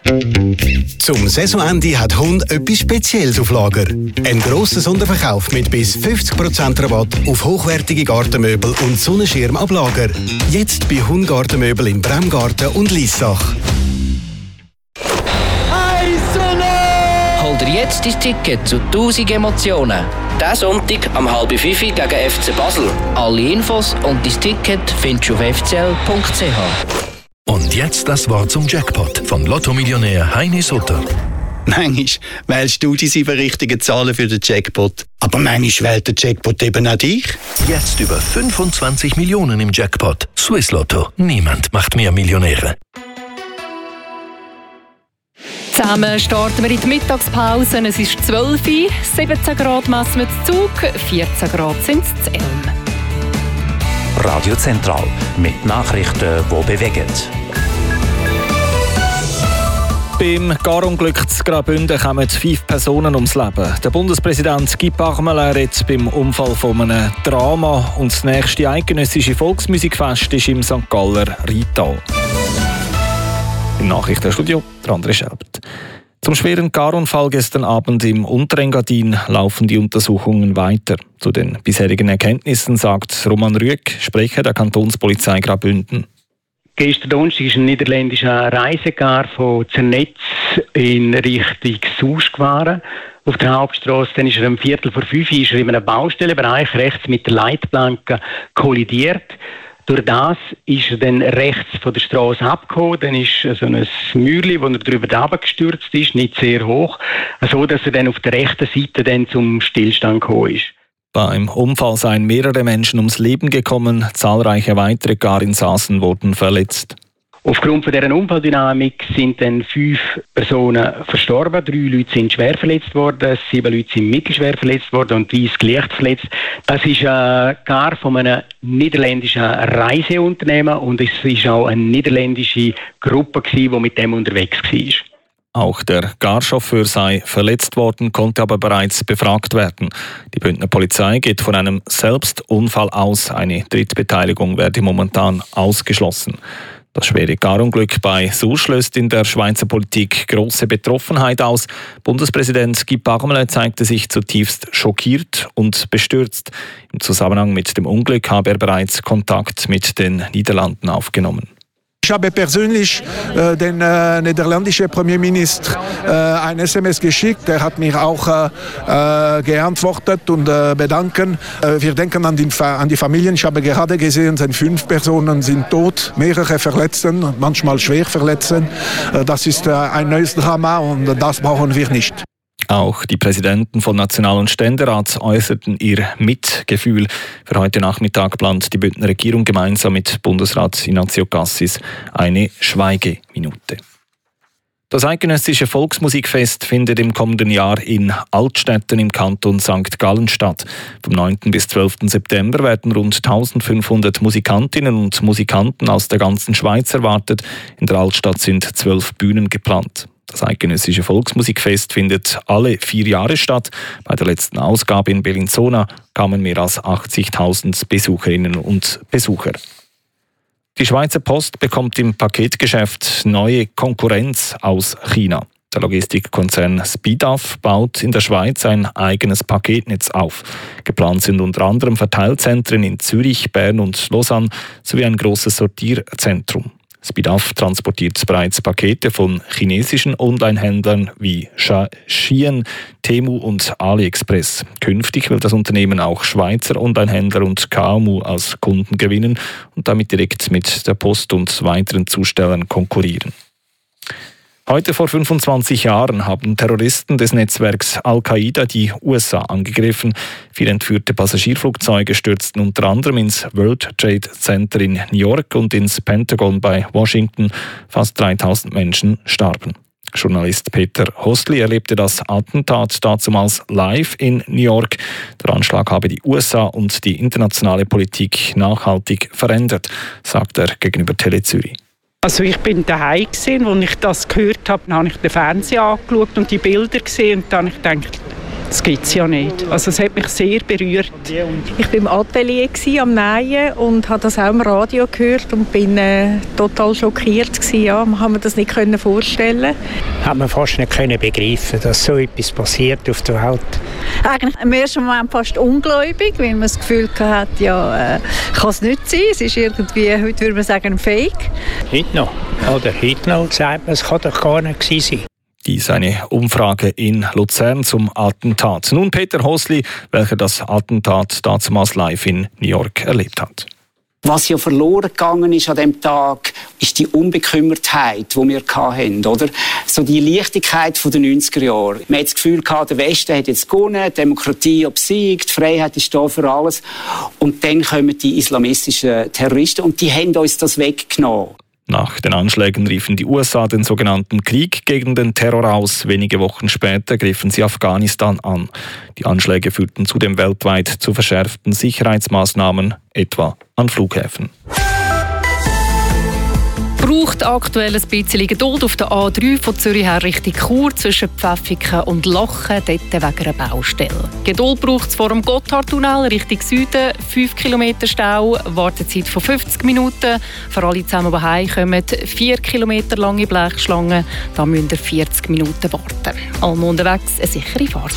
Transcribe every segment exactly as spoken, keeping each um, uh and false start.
Zum Saisonende hat Hund etwas Spezielles auf Lager. Ein grosser Sonderverkauf mit bis fünfzig Prozent Rabatt auf hochwertige Gartenmöbel und Sonnenschirm ab Lager. Jetzt bei Hund Gartenmöbel im Bremgarten und Liessach. Hol dir jetzt dein Ticket zu tausend Emotionen. Diesen Sonntag am halb fünf gegen F C Basel. Alle Infos und dein Ticket findest du auf f c l punkt c h. Und jetzt das Wort zum Jackpot von Lotto-Millionär Heini Sutter. Manchmal wählst du die sieben richtigen Zahlen für den Jackpot. Aber manchmal wählt der Jackpot eben auch dich. Jetzt über fünfundzwanzig Millionen im Jackpot. Swiss Lotto. Niemand macht mehr Millionäre. Zusammen starten wir in die Mittagspause. Es ist zwölf Uhr, siebzehn Grad messen wir zu Zug, vierzehn Grad sind es zu Elm. Radio Zentral mit Nachrichten, die bewegen. Beim Garunglück zu Graubünden kommen fünf Personen ums Leben. Der Bundespräsident Guy Parmelin redet beim Unfall von einem Drama und das nächste eidgenössische Volksmusikfest ist im Sankt Galler Rheintal. Im Nachrichtenstudio der André Schelbert. Zum schweren Garunfall gestern Abend im Unterengadin laufen die Untersuchungen weiter. Zu den bisherigen Erkenntnissen sagt Roman Rüegg, Sprecher der Kantonspolizei Graubünden. Gestern Donnerstag ist ein niederländischer Reisegar von Zernetz in Richtung Sausch gefahren. Auf der Hauptstrasse, dann ist er um Viertel vor fünf ist er in einem Baustellenbereich rechts mit der Leitplanke kollidiert. Durch das ist er dann rechts von der Straße abgekommen. Dann ist so ein Mäuerchen, wo er drüber gestürzt ist, nicht sehr hoch, so dass er dann auf der rechten Seite dann zum Stillstand gekommen ist. Beim Unfall seien mehrere Menschen ums Leben gekommen, zahlreiche weitere Garinsassen wurden verletzt. Aufgrund von dieser Unfalldynamik sind dann fünf Personen verstorben, drei Leute sind schwer verletzt worden, sieben Leute sind mittelschwer verletzt worden und dreißig leicht verletzt. Das ist ein Gar von einem niederländischen Reiseunternehmen und es war auch eine niederländische Gruppe, die mit dem unterwegs war. Auch der Garchauffeur sei verletzt worden, konnte aber bereits befragt werden. Die Bündner Polizei geht von einem Selbstunfall aus. Eine Drittbeteiligung werde momentan ausgeschlossen. Das schwere Garunglück bei Sausch löst in der Schweizer Politik große Betroffenheit aus. Bundespräsident Guy Parmelin zeigte sich zutiefst schockiert und bestürzt. Im Zusammenhang mit dem Unglück habe er bereits Kontakt mit den Niederlanden aufgenommen. Ich habe persönlich äh, den äh, niederländischen Premierminister äh, ein S M S geschickt. Er hat mir auch äh, geantwortet und äh, bedanken. Äh, wir denken an die, an die Familien. Ich habe gerade gesehen, sind fünf Personen sind tot, mehrere Verletzten, manchmal schwer Verletzten. Äh, das ist äh, ein neues Drama und das brauchen wir nicht. Auch die Präsidenten von National- und Ständerat äußerten ihr Mitgefühl. Für heute Nachmittag plant die Bündner Regierung gemeinsam mit Bundesrat Ignazio Cassis eine Schweigeminute. Das eidgenössische Volksmusikfest findet im kommenden Jahr in Altstätten im Kanton Sankt Gallen statt. Vom neunten bis zwölften September werden rund eintausendfünfhundert Musikantinnen und Musikanten aus der ganzen Schweiz erwartet. In der Altstadt sind zwölf Bühnen geplant. Das eidgenössische Volksmusikfest findet alle vier Jahre statt. Bei der letzten Ausgabe in Bellinzona kamen mehr als achtzigtausend Besucherinnen und Besucher. Die Schweizer Post bekommt im Paketgeschäft neue Konkurrenz aus China. Der Logistikkonzern Speeduff baut in der Schweiz ein eigenes Paketnetz auf. Geplant sind unter anderem Verteilzentren in Zürich, Bern und Lausanne sowie ein großes Sortierzentrum. Speeduff transportiert bereits Pakete von chinesischen Online-Händlern wie Shein, Temu und AliExpress. Künftig will das Unternehmen auch Schweizer Online-Händler und K M U als Kunden gewinnen und damit direkt mit der Post und weiteren Zustellern konkurrieren. Heute vor fünfundzwanzig Jahren haben Terroristen des Netzwerks Al-Qaida die U S A angegriffen. Vier entführte Passagierflugzeuge stürzten unter anderem ins World Trade Center in New York und ins Pentagon bei Washington. Fast dreitausend Menschen starben. Journalist Peter Hostli erlebte das Attentat dazumals live in New York. Der Anschlag habe die U S A und die internationale Politik nachhaltig verändert, sagt er gegenüber Tele Zürich. Also ich bin daheim gesehen, als ich das gehört habe, dann habe ich den Fernseher angeschaut und die Bilder gesehen und dann habe ich gedacht, Das gibt es ja nicht. Also es hat mich sehr berührt. Ich war im Atelier am Nähen und habe das auch im Radio gehört und bin äh, total schockiert gewesen. Ja, man kann mir das nicht vorstellen. Hat man fast nicht können begreifen, dass so etwas passiert auf der Welt. Eigentlich im ersten Moment fast ungläubig, weil man das Gefühl hatte, ja, äh, kann es nicht sein. Es ist irgendwie, heute würde man sagen, ein Fake. Heute noch. Oder heute noch sagt man, es kann doch gar nicht sein. Dies eine Umfrage in Luzern zum Attentat. Nun Peter Hosli, welcher das Attentat damals live in New York erlebt hat. Was ja verloren gegangen ist an dem Tag, ist die Unbekümmertheit, die wir hatten, oder? So die Leichtigkeit der neunziger Jahre. Man hat das Gefühl gehabt, der Westen hat jetzt gewonnen, Demokratie obsiegt, Freiheit ist da für alles. Und dann kommen die islamistischen Terroristen und die haben uns das weggenommen. Nach den Anschlägen riefen die U S A den sogenannten Krieg gegen den Terror aus. Wenige Wochen später griffen sie Afghanistan an. Die Anschläge führten zudem weltweit zu verschärften Sicherheitsmaßnahmen, etwa an Flughäfen. Braucht aktuell ein bisschen Geduld auf der A drei von Zürich her Richtung Chur zwischen Pfäffiken und Lachen, dort wegen einer Baustelle. Geduld braucht es vor dem Gotthardtunnel Richtung Süden, fünf Kilometer Stau, Wartezeit von fünfzig Minuten. Für alle zusammen, die heimkommen, vier Kilometer lange Blechschlangen, da müsst ihr vierzig Minuten warten. Alle unterwegs, eine sichere Fahrt.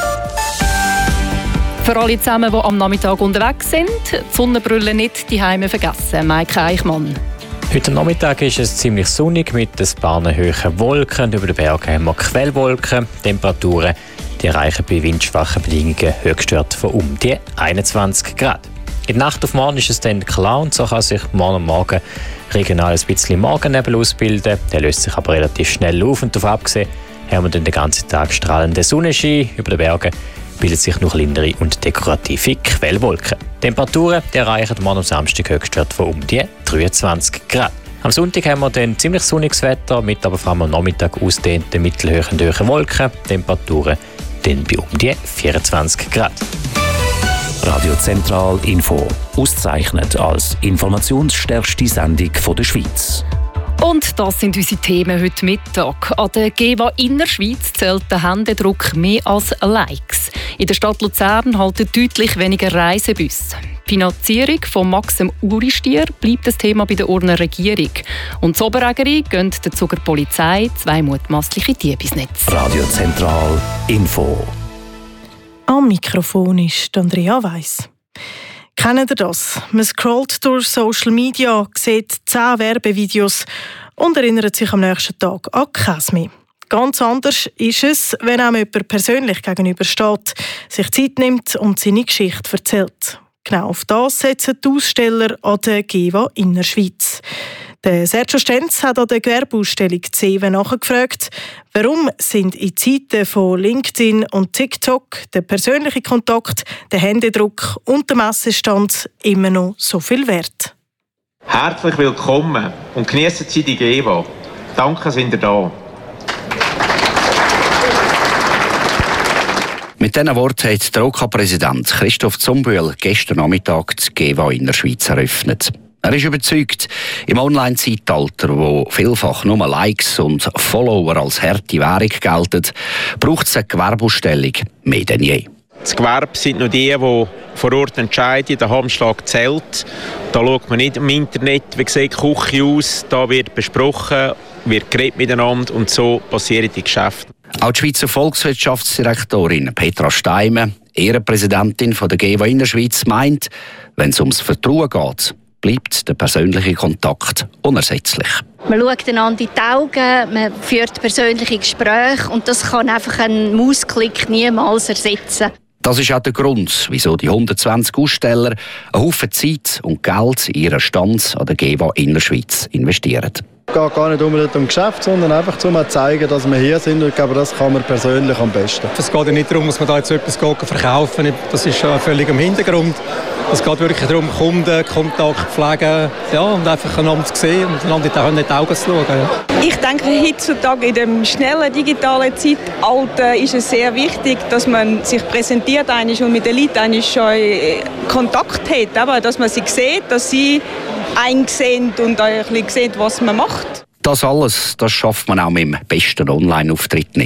Für alle zusammen, die am Nachmittag unterwegs sind, die Sonnenbrille nicht die Heime vergessen. Maike Eichmann. Heute Nachmittag ist es ziemlich sonnig mit ein paar hohen Wolken. Über den Bergen haben wir Quellwolken. Temperaturen die erreichen bei windschwachen Bedingungen Höchstwerte von um die einundzwanzig Grad. In der Nacht auf morgen ist es dann klar und so kann sich morgen und morgen regional ein bisschen Morgennebel ausbilden. Der löst sich aber relativ schnell auf und davon abgesehen haben wir dann den ganzen Tag strahlenden Sonnenschein. Über den Bergen bilden sich noch kleinere und dekorative Quellwolken. Temperaturen die erreichen morgen am Samstag Höchstwerte von um die dreiundzwanzig Grad. Am Sonntag haben wir dann ziemlich sonniges Wetter, mit aber vor allem am Nachmittag ausdehnten mittelhohen und hohen Wolken. Temperaturen dann bei um die vierundzwanzig Grad. Radio Zentral Info, ausgezeichnet als informationsstärkste Sendung der Schweiz. Und das sind unsere Themen heute Mittag. An der GEWA Innerschweiz zählt der Händedruck mehr als Likes. In der Stadt Luzern halten deutlich weniger Reisebusse. Die Finanzierung von Maxim Uristier bleibt das Thema bei der Urner Regierung. Und zur Oberägerei gehen dazu der Polizei zwei mutmaßliche Diebe ins Netz. Radio Zentral Info. Am Mikrofon ist Andrea Weiss. Kennt ihr das? Man scrollt durch Social Media, sieht zehn Werbevideos und erinnert sich am nächsten Tag an keins mehr. Ganz anders ist es, wenn einem jemand persönlich gegenübersteht, sich Zeit nimmt und seine Geschichte erzählt. Genau auf das setzen die Aussteller an der GEWA Innerschweiz. Der Sergio Stenz hat an der Gewerbeausstellung Zeven nachgefragt, warum sind in Zeiten von LinkedIn und TikTok der persönliche Kontakt, der Händedruck und der Messestand immer noch so viel wert. Herzlich willkommen und genießen Sie die GEWA. Danke, sind ihr da. Mit diesen Worten hat der O K-Präsident Christoph Zumbühl gestern Nachmittag die GEWA in der Schweiz eröffnet. Er ist überzeugt, im Online-Zeitalter, wo vielfach nur Likes und Follower als harte Währung gelten, braucht es eine Gewerbeausstellung mehr denn je. Das Gewerbe sind nur die, die vor Ort entscheiden. Der Handschlag zählt. Da schaut man nicht im Internet, wie sieht die Küche aus. Da wird besprochen, wird geredet miteinander und so passieren die Geschäfte. Auch die Schweizer Volkswirtschaftsdirektorin Petra Steimer, Ehrenpräsidentin der GEWA Innerschweiz, meint, wenn es ums Vertrauen geht, bleibt der persönliche Kontakt unersetzlich. Man schaut einander in die Augen, man führt persönliche Gespräche und das kann einfach ein Mausklick niemals ersetzen. Das ist auch der Grund, wieso die hundertzwanzig Aussteller einen Haufen Zeit und Geld in ihren Stand an der GEWA Innerschweiz investieren. Es geht gar nicht unbedingt um Geschäft, sondern einfach um zu zeigen, dass wir hier sind. Und ich glaube, das kann man persönlich am besten. Es geht ja nicht darum, dass man da jetzt etwas verkaufen. Das ist schon völlig im Hintergrund. Es geht wirklich darum, Kundenkontakt pflegen, ja, und einfach einander zu sehen und einander in die Augen zu schauen. Ja. Ich denke, heutzutage in dem schnellen digitalen Zeitalter ist es sehr wichtig, dass man sich präsentiert und mit den Leuten schon Kontakt hat, aber dass man sie sieht, dass sie einen sehen und ein bisschen sieht, was man macht. Das alles, das schafft man auch mit dem besten Online-Auftritt nicht.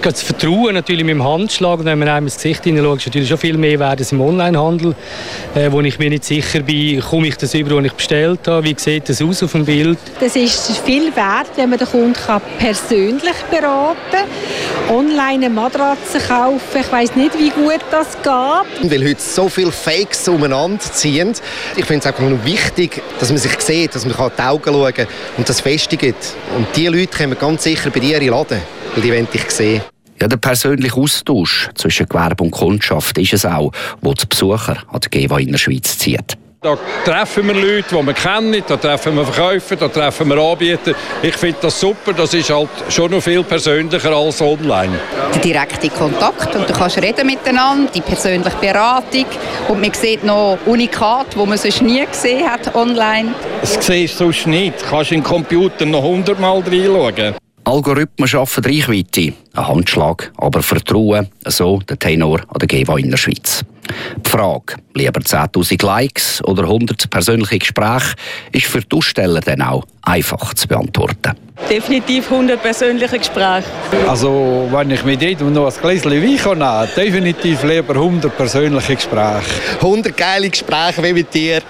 Das Vertrauen natürlich mit dem Handschlag, wenn man einem ins Gesicht hineinschaut, ist natürlich schon viel mehr wert als im Onlinehandel, äh, wo ich mir nicht sicher bin, komme ich das über, was ich bestellt habe, wie sieht das aus auf dem Bild. Das ist viel wert, wenn man den Kunden persönlich beraten kann. Online eine Matratze kaufen, ich weiss nicht, wie gut das geht. Weil heute so viele Fakes umeinander ziehen. Ich finde es einfach nur wichtig, dass man sich sieht, dass man in die Augen schauen kann und das festigt. Und diese Leute kommen ganz sicher bei dir in den Laden, weil die wollen dich sehen. Ja, der persönliche Austausch zwischen Gewerbe und Kundschaft ist es auch, wo die Besucher an der G E W A in der Schweiz zieht. Da treffen wir Leute, die wir kennen, da treffen wir Verkäufer, da treffen wir Anbieter. Ich finde das super, das ist halt schon noch viel persönlicher als online. Der direkte Kontakt und du kannst reden miteinander, die persönliche Beratung und man sieht noch Unikate, die man sonst nie gesehen hat online. Das siehst du sonst nicht, du kannst in den Computer noch hundertmal reinschauen. Algorithmen schaffen Reichweite, ein Handschlag, aber Vertrauen, so der Tenor an der G E W A in der Schweiz. Die Frage, lieber zehntausend Likes oder hundert persönliche Gespräche, ist für die Aussteller dann auch einfach zu beantworten. Definitiv hundert persönliche Gespräche. Also, wenn ich mit jedem noch ein Gläschen Wein nehmen kann, definitiv lieber hundert persönliche Gespräche. hundert geile Gespräche wie mit dir.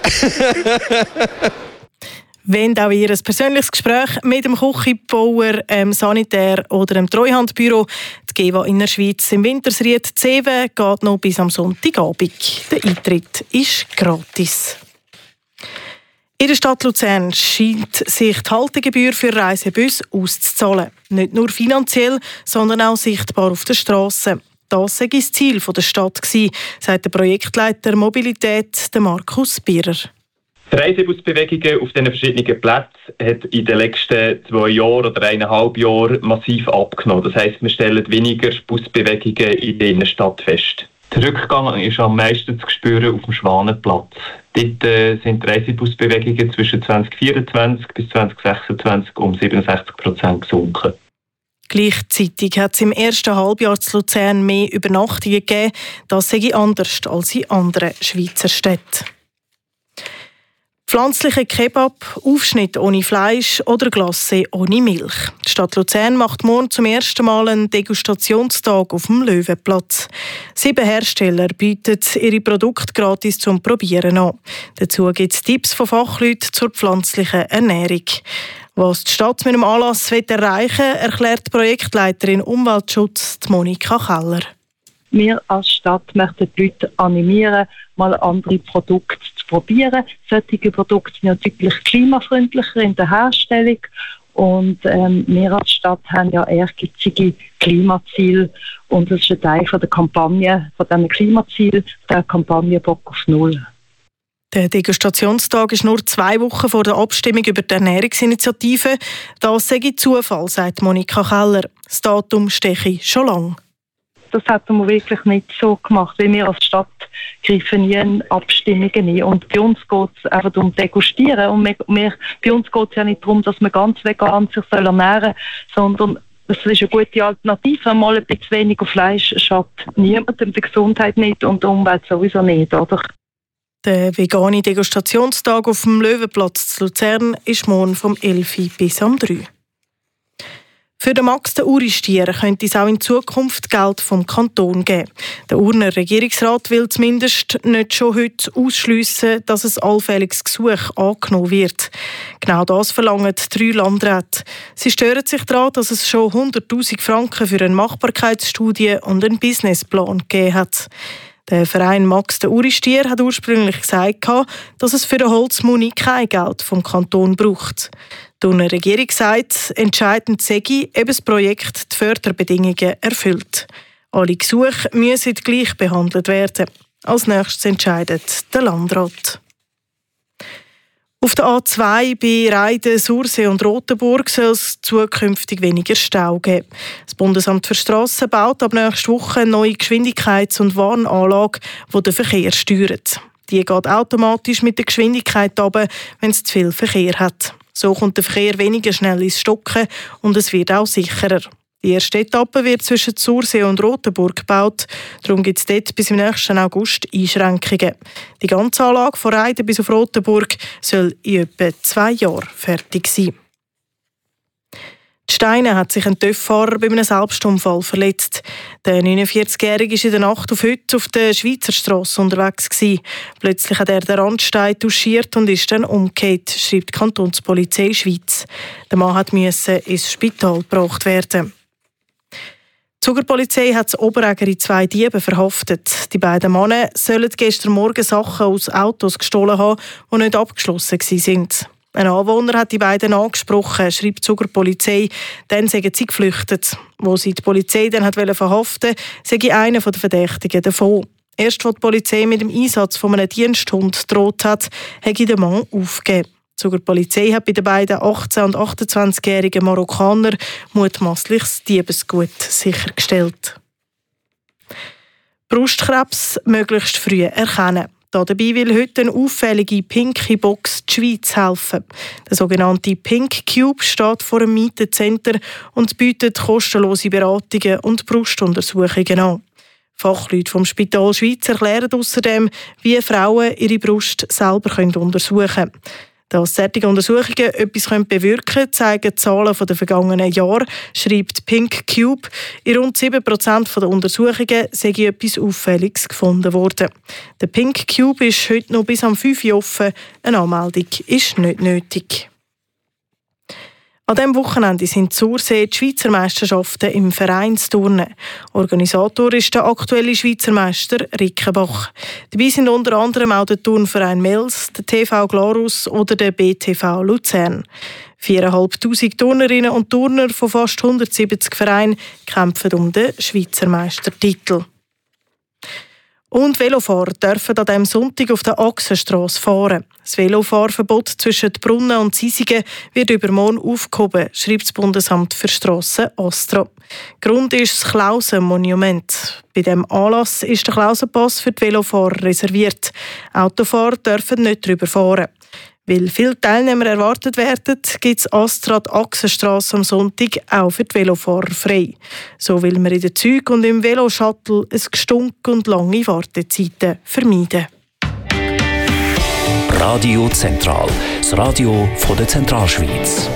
Wenn auch ihr ein persönliches Gespräch mit dem Küchenbauer, ähm, Sanitär oder dem Treuhandbüro, die G E W A in der Schweiz im Wintersried Zeven geht noch bis am Sonntagabend. Der Eintritt ist gratis. In der Stadt Luzern scheint sich die Haltegebühr für Reisebusse auszuzahlen. Nicht nur finanziell, sondern auch sichtbar auf der Strasse. Das sei das Ziel der Stadt gewesen, sagt der Projektleiter Mobilität Markus Birrer. Die Reisebusbewegungen auf diesen verschiedenen Plätzen hat in den letzten zwei Jahren oder eineinhalb Jahren massiv abgenommen. Das heisst, wir stellen weniger Busbewegungen in der Innenstadt fest. Der Rückgang ist am meisten zu spüren auf dem Schwanenplatz. Dort äh, sind die Reisebusbewegungen zwischen zwanzig vierundzwanzig bis zwanzig sechsundzwanzig um siebenundsechzig Prozent gesunken. Gleichzeitig hat es im ersten Halbjahr zu Luzern mehr Übernachtungen gegeben. Das sei anders als in anderen Schweizer Städten. Pflanzliche Kebab, Aufschnitt ohne Fleisch oder Glacé ohne Milch. Die Stadt Luzern macht morgen zum ersten Mal einen Degustationstag auf dem Löwenplatz. Sieben Hersteller bieten ihre Produkte gratis zum Probieren an. Dazu gibt es Tipps von Fachleuten zur pflanzlichen Ernährung. Was die Stadt mit dem Anlass erreichen will, erklärt die Projektleiterin Umweltschutz Monika Keller. Wir als Stadt möchten die Leute animieren, mal andere Produkte zu probieren. Solche Produkte sind ja deutlich klimafreundlicher in der Herstellung. Und ähm, wir als Stadt haben ja ehrgeizige Klimaziele. Und das ist ein Teil von der Kampagne, von diesen Klimazielen, der Kampagne Bock auf Null. Der Degustationstag ist nur zwei Wochen vor der Abstimmung über die Ernährungsinitiative. Das sei Zufall, sagt Monika Keller. Das Datum stehe schon lange. Das hätten wir wirklich nicht so gemacht, weil wir als Stadt greifen nie in Abstimmungen ein. Und bei uns geht es einfach um Degustieren. Und wir, wir, bei uns geht es ja nicht darum, dass man ganz vegan sich ernähren soll, sondern es ist eine gute Alternative. Mal ein bisschen weniger Fleisch schadet niemandem, der Gesundheit nicht und der Umwelt sowieso nicht, oder? Der vegane Degustationstag auf dem Löwenplatz zu Luzern ist morgen vom elf bis am drei. Für den Max den Uristier könnte es auch in Zukunft Geld vom Kanton geben. Der Urner Regierungsrat will zumindest nicht schon heute ausschliessen, dass ein allfälliges Gesuch angenommen wird. Genau das verlangen drei Landräte. Sie stören sich daran, dass es schon hunderttausend Franken für eine Machbarkeitsstudie und einen Businessplan gegeben hat. Der Verein Max den Uristier hat ursprünglich gesagt, dass es für den Holzmuni kein Geld vom Kanton braucht. Die Regierung sagt, entscheidend sei, ob das Projekt die Förderbedingungen erfüllt. Alle Gesuche müssen gleich behandelt werden. Als nächstes entscheidet der Landrat. Auf der A zwei bei Reiden, Sursee und Rotenburg soll es zukünftig weniger Stau geben. Das Bundesamt für Strassen baut ab nächster Woche eine neue Geschwindigkeits- und Warnanlage, die den Verkehr steuert. Die geht automatisch mit der Geschwindigkeit runter, wenn es zu viel Verkehr hat. So kommt der Verkehr weniger schnell ins Stocken und es wird auch sicherer. Die erste Etappe wird zwischen Sursee und Rotenburg gebaut. Darum gibt es dort bis im nächsten August Einschränkungen. Die ganze Anlage von Reiden bis auf Rotenburg soll in etwa zwei Jahren fertig sein. In Steinen hat sich ein TÜV-Fahrer bei einem Selbstunfall verletzt. Der neunundvierzigjährige war in der Nacht auf heute auf der Schweizer Strasse unterwegs gewesen. Plötzlich hat er den Randstein touchiert und ist dann umgekehrt, schreibt die Kantonspolizei Schweiz. Der Mann hat müssen ins Spital gebracht werden. Die Zugerpolizei hat in Oberägeri zwei Diebe verhaftet. Die beiden Männer sollen gestern Morgen Sachen aus Autos gestohlen haben, die nicht abgeschlossen waren. Ein Anwohner hat die beiden angesprochen, schreibt die Zugerpolizei. Dann sind sie geflüchtet. Wo sie die Polizei dann hat verhaften wollte, sei einer der Verdächtigen davon. Erst als die Polizei mit dem Einsatz von einem Diensthund gedroht hat, habe der Mann aufgegeben. Die Zugerpolizei hat bei den beiden achtzehn- und achtundzwanzigjährigen Marokkaner mutmaßliches Diebesgut sichergestellt. Brustkrebs möglichst früh erkennen. Dabei will heute eine auffällige pinke Box die Schweiz helfen. Der sogenannte Pink Cube steht vor einem Mietencenter und bietet kostenlose Beratungen und Brustuntersuchungen an. Fachleute vom Spital Schweiz erklären außerdem, wie Frauen ihre Brust selber untersuchen können. Dass solche Untersuchungen etwas bewirken können, zeigen die Zahlen der vergangenen Jahre, schreibt Pink Cube. In rund sieben Prozent der Untersuchungen sei etwas Auffälliges gefunden worden. Der Pink Cube ist heute noch bis am fünf Uhr offen. Eine Anmeldung ist nicht nötig. An diesem Wochenende sind in Sursee die Schweizer Meisterschaften im Vereinsturnen. Organisator ist der aktuelle Schweizer Meister Rickenbach. Dabei sind unter anderem auch der Turnverein Mels, der T V Glarus oder der B T V Luzern. viertausendfünfhundert Turnerinnen und Turner von fast hundertsiebzig Vereinen kämpfen um den Schweizer Meistertitel. Und Velofahrer dürfen an diesem Sonntag auf der Achsenstrasse fahren. Das Velofahrverbot zwischen Brunnen und Sisingen wird übermorgen aufgehoben, schreibt das Bundesamt für Strassen Astra. Grund ist das Klausen-Monument. Bei diesem Anlass ist der Klausenpass für die Velofahrer reserviert. Autofahrer dürfen nicht darüber fahren. Weil viele Teilnehmer erwartet werden, gibt es Astra die Achsenstrasse am Sonntag auch für die Velofahrer frei. So will man in den Zügen und im Veloshuttle ein Gestunk und lange Wartezeiten vermeiden. Radio Zentral, das Radio von der Zentralschweiz.